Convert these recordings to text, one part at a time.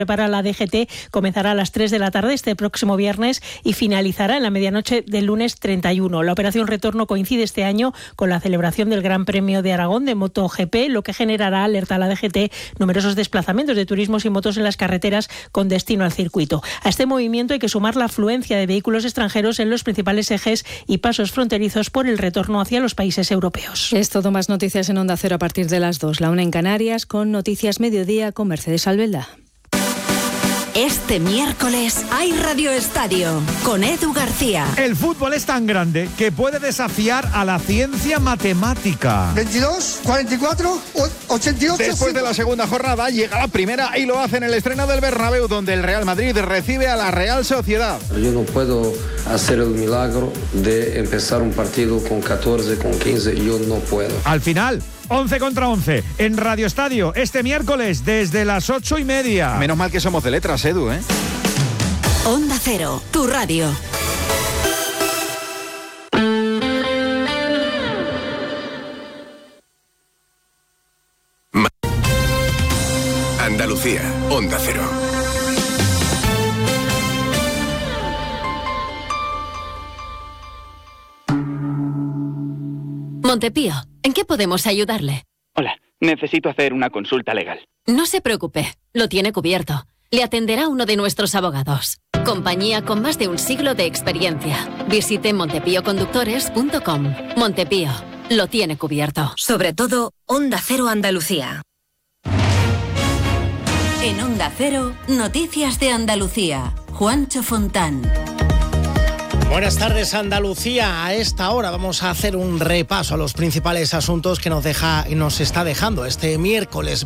Para la DGT comenzará a las 3 de la tarde este próximo viernes y finalizará en la medianoche del lunes 31. La operación retorno coincide este año con la celebración del Gran Premio de Aragón de MotoGP, lo que generará, alerta a la DGT, numerosos desplazamientos de turismos y motos en las carreteras con destino al circuito. A este movimiento hay que sumar la afluencia de vehículos extranjeros en los principales ejes y pasos fronterizos por el retorno hacia los países europeos. Es todo, más noticias en Onda Cero a partir de las 2, la 1 en Canarias, con Noticias Mediodía con Mercedes Albelda. Este miércoles hay Radio Estadio con Edu García. El fútbol es tan grande que puede desafiar a la ciencia matemática. 22, 44, 88. Después de la segunda jornada llega la primera y lo hace en el estreno del Bernabéu, donde el Real Madrid recibe a la Real Sociedad. Yo no puedo hacer el milagro de empezar un partido con 14, con 15, yo no puedo. Al final, 11 contra 11 en Radio Estadio este miércoles desde las 8:30. Menos mal que somos de letras, Edu, ¿eh? Onda Cero, tu radio. Andalucía, Onda Cero. Montepío, ¿en qué podemos ayudarle? Hola, necesito hacer una consulta legal. No se preocupe, lo tiene cubierto. Le atenderá uno de nuestros abogados. Compañía con más de un siglo de experiencia. Visite montepíoconductores.com. Montepío, lo tiene cubierto. Sobre todo, Onda Cero Andalucía. En Onda Cero, Noticias de Andalucía. Juancho Fontán. Buenas tardes, Andalucía. A esta hora vamos a hacer un repaso a los principales asuntos que nos está dejando este miércoles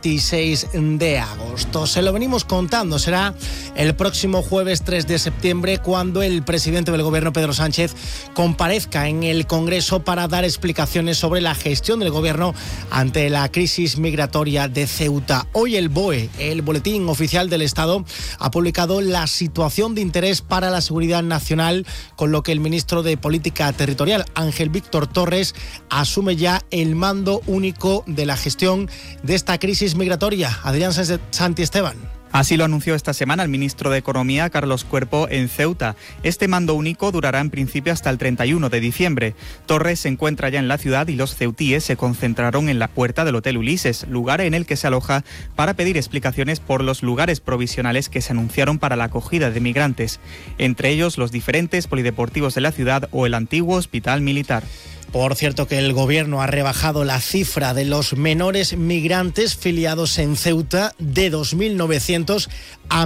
26 de agosto. Se lo venimos contando, será el próximo jueves 3 de septiembre cuando el presidente del Gobierno, Pedro Sánchez, comparezca en el Congreso para dar explicaciones sobre la gestión del Gobierno ante la crisis migratoria de Ceuta. Hoy el BOE, el Boletín Oficial del Estado, ha publicado la situación de interés para la seguridad nacional, con lo que el ministro de Política Territorial, Ángel Víctor Torres, asume ya el mando único de la gestión de esta crisis migratoria. Adrián Santiesteban. Así lo anunció esta semana el ministro de Economía, Carlos Cuerpo, en Ceuta. Este mando único durará en principio hasta el 31 de diciembre. Torres se encuentra ya en la ciudad y los ceutíes se concentraron en la puerta del Hotel Ulises, lugar en el que se aloja para pedir explicaciones por los lugares provisionales que se anunciaron para la acogida de migrantes, entre ellos los diferentes polideportivos de la ciudad o el antiguo hospital militar. Por cierto, que el Gobierno ha rebajado la cifra de los menores migrantes filiados en Ceuta de 2.900 a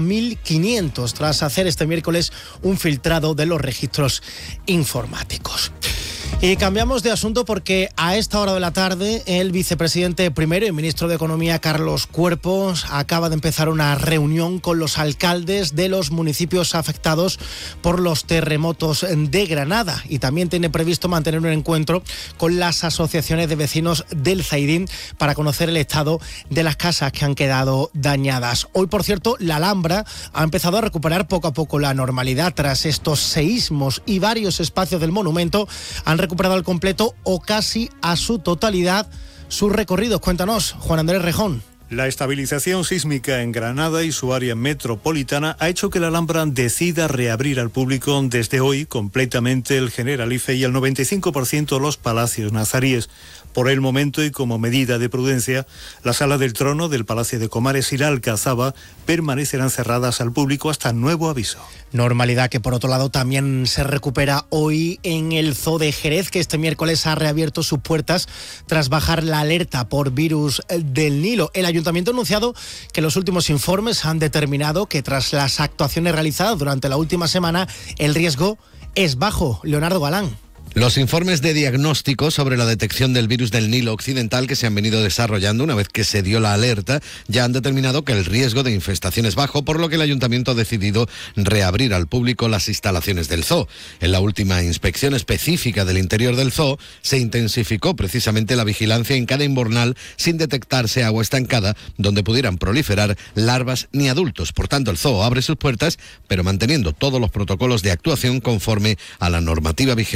1.500 tras hacer este miércoles un filtrado de los registros informáticos. Y cambiamos de asunto porque a esta hora de la tarde el vicepresidente primero y ministro de Economía, Carlos Cuerpo, acaba de empezar una reunión con los alcaldes de los municipios afectados por los terremotos de Granada, y también tiene previsto mantener un encuentro con las asociaciones de vecinos del Zaidín para conocer el estado de las casas que han quedado dañadas. Hoy, por cierto, la Alhambra ha empezado a recuperar poco a poco la normalidad tras estos seísmos, y varios espacios del monumento han recuperado al completo o casi a su totalidad sus recorridos. Cuéntanos, Juan Andrés Rejón. La estabilización sísmica en Granada y su área metropolitana ha hecho que la Alhambra decida reabrir al público desde hoy completamente el Generalife y el 95% los palacios nazaríes. Por el momento y como medida de prudencia, la Sala del Trono del Palacio de Comares y la Alcazaba permanecerán cerradas al público hasta nuevo aviso. Normalidad que, por otro lado, también se recupera hoy en el Zoo de Jerez, que este miércoles ha reabierto sus puertas tras bajar la alerta por virus del Nilo. El Ayuntamiento ha anunciado que los últimos informes han determinado que tras las actuaciones realizadas durante la última semana, el riesgo es bajo. Leonardo Galán. Los informes de diagnóstico sobre la detección del virus del Nilo Occidental que se han venido desarrollando una vez que se dio la alerta ya han determinado que el riesgo de infestación es bajo, por lo que el Ayuntamiento ha decidido reabrir al público las instalaciones del zoo. En la última inspección específica del interior del zoo se intensificó precisamente la vigilancia en cada invernal sin detectarse agua estancada donde pudieran proliferar larvas ni adultos. Por tanto, el zoo abre sus puertas, pero manteniendo todos los protocolos de actuación conforme a la normativa vigente.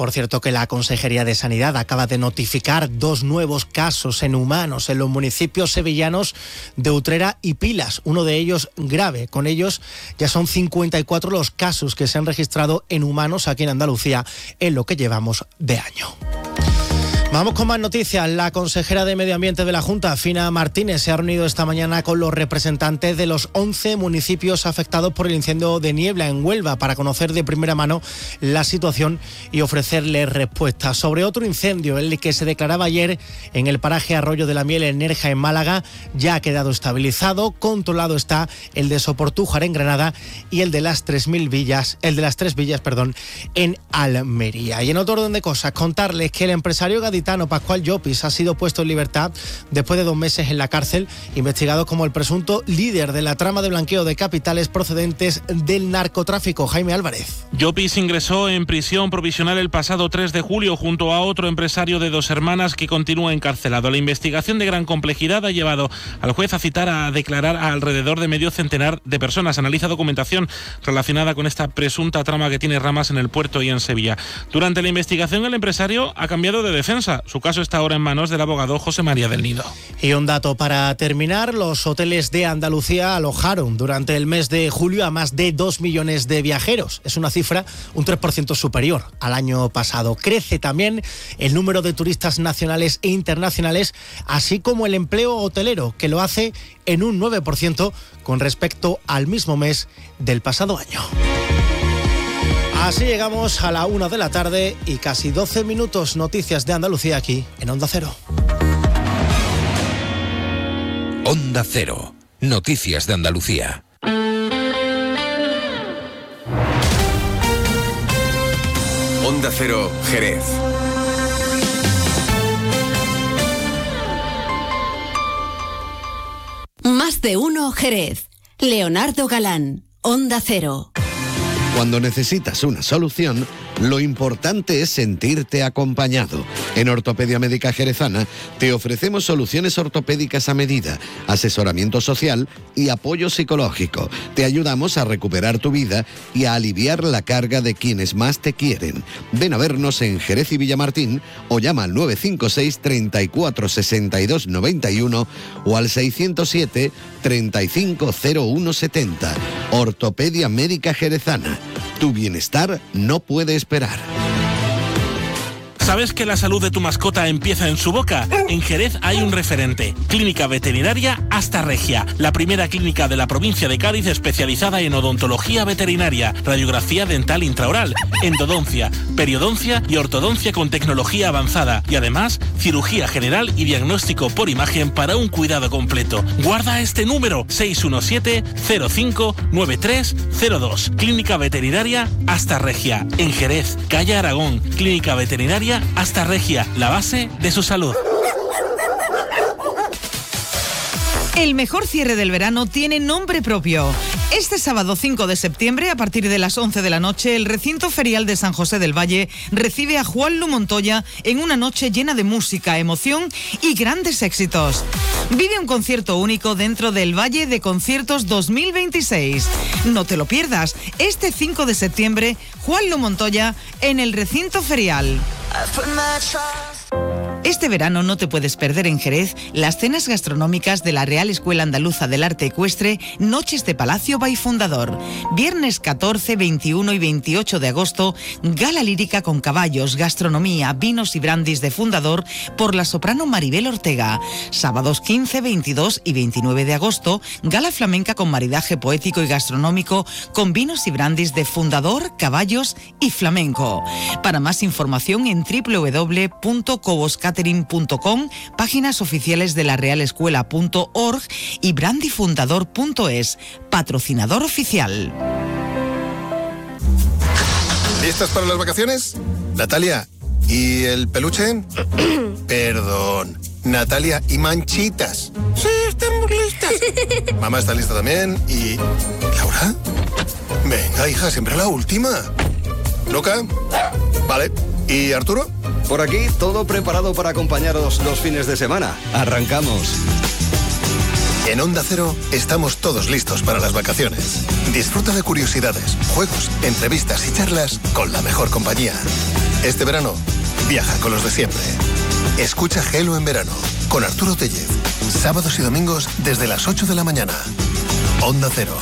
Por cierto, que la Consejería de Sanidad acaba de notificar 2 nuevos casos en humanos en los municipios sevillanos de Utrera y Pilas, uno de ellos grave. Con ellos ya son 54 los casos que se han registrado en humanos aquí en Andalucía en lo que llevamos de año. Vamos con más noticias. La consejera de Medio Ambiente de la Junta, Fina Martínez, se ha reunido esta mañana con los representantes de los 11 municipios afectados por el incendio de niebla en Huelva para conocer de primera mano la situación y ofrecerles respuestas. Sobre otro incendio, el que se declaraba ayer en el paraje Arroyo de la Miel en Nerja, en Málaga, ya ha quedado estabilizado. Controlado está el de Soportújar en Granada y el de las Tres Villas, en Almería. Y en otro orden de cosas, contarles que el empresario gaditano Pascual Llopis ha sido puesto en libertad después de 2 meses en la cárcel, investigado como el presunto líder de la trama de blanqueo de capitales procedentes del narcotráfico. Jaime Álvarez. Llopis ingresó en prisión provisional el pasado 3 de julio junto a otro empresario de 2 hermanas que continúa encarcelado. La investigación de gran complejidad ha llevado al juez a citar a declarar a alrededor de medio centenar de personas. Analiza documentación relacionada con esta presunta trama que tiene ramas en el puerto y en Sevilla. Durante la investigación, el empresario ha cambiado de defensa. Su caso está ahora en manos del abogado José María del Nido. Y un dato para terminar: los hoteles de Andalucía alojaron durante el mes de julio a más de 2 millones de viajeros. Es una cifra un 3% superior al año pasado. Crece también el número de turistas nacionales e internacionales, así como el empleo hotelero, que lo hace en un 9% con respecto al mismo mes del pasado año. Así llegamos a la 1 de la tarde y casi 12 minutos. Noticias de Andalucía aquí en Onda Cero. Onda Cero. Noticias de Andalucía. Onda Cero, Jerez. Más de uno, Jerez. Leonardo Galán, Onda Cero. Cuando necesitas una solución, lo importante es sentirte acompañado. En Ortopedia Médica Jerezana te ofrecemos soluciones ortopédicas a medida, asesoramiento social y apoyo psicológico. Te ayudamos a recuperar tu vida y a aliviar la carga de quienes más te quieren. Ven a vernos en Jerez y Villamartín o llama al 956 34 62 91 o al 607 35 01 70. Ortopedia Médica Jerezana. Tu bienestar no puede esperar. ¿Sabes que la salud de tu mascota empieza en su boca? En Jerez hay un referente, Clínica Veterinaria Hasta Regia, la primera clínica de la provincia de Cádiz especializada en odontología veterinaria, radiografía dental intraoral, endodoncia, periodoncia y ortodoncia con tecnología avanzada y además cirugía general y diagnóstico por imagen para un cuidado completo. Guarda este número, 617-059302, Clínica Veterinaria Hasta Regia, en Jerez, calle Aragón, Clínica Veterinaria Hasta Regia, la base de su salud. El mejor cierre del verano tiene nombre propio. Este sábado 5 de septiembre, a partir de las 11 de la noche, el recinto ferial de San José del Valle recibe a Juanlu Montoya en una noche llena de música, emoción y grandes éxitos. Vive un concierto único dentro del Valle de Conciertos 2026. No te lo pierdas, este 5 de septiembre, Juanlu Montoya en el recinto ferial. Este verano no te puedes perder en Jerez las cenas gastronómicas de la Real Escuela Andaluza del Arte Ecuestre, Noches de Palacio by Fundador. Viernes 14, 21 y 28 de agosto, gala lírica con caballos, gastronomía, vinos y brandis de Fundador por la soprano Maribel Ortega. Sábados 15, 22 y 29 de agosto, gala flamenca con maridaje poético y gastronómico con vinos y brandis de Fundador, caballos y flamenco. Para más información en www.coboscatering.com, páginas oficiales de la realescuela.org y brandifundador.es, patrocinador oficial. ¿Listas para las vacaciones? Natalia, ¿y el peluche? Perdón, Natalia, ¿y Manchitas? Sí, estamos listas. Mamá está lista también. ¿Y Laura? Venga, hija, siempre la última. ¿Luca? Vale. ¿Y Arturo? Por aquí, todo preparado para acompañaros los fines de semana. ¡Arrancamos! En Onda Cero estamos todos listos para las vacaciones. Disfruta de curiosidades, juegos, entrevistas y charlas con la mejor compañía. Este verano, viaja con los de siempre. Escucha Gelo en verano con Arturo Tellez. Sábados y domingos desde las 8 de la mañana. Onda Cero,